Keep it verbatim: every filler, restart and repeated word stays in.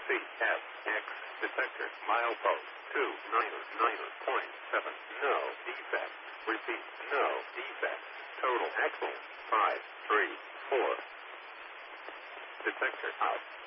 C F X detector milepost two niner niner point seven. No defect. Repeat. No defect. Total excellent. five three four. Detector out.